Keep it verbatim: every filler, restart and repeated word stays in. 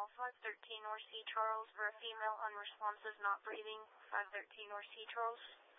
call five thirteen or C Charles for a female unresponsive not breathing. five thirteen or C Charles.